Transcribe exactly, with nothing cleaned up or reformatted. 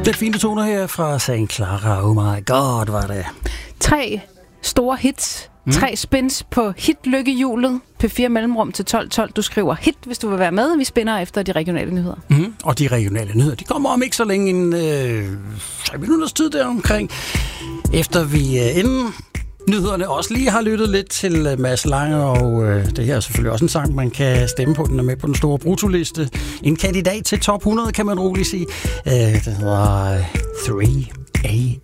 Lidt fine toner her fra Saint Clara. Oh my god, var det. Tre store hits. Mm. Tre spins på hit-lykkehjulet. P fire mellemrum til tolv tolv. Du skriver hit, hvis du vil være med. Vi spinner efter de regionale nyheder. Mm. Og de regionale nyheder, de kommer om ikke så længe en øh, tre minutters tid deromkring. Efter vi øh, inden nyhederne også lige har lyttet lidt til uh, Mads Lange, og øh, det her er selvfølgelig også en sang, man kan stemme på. Den er med på den store brutoliste. En kandidat til top hundrede, kan man roligt sige. Øh, det hedder three a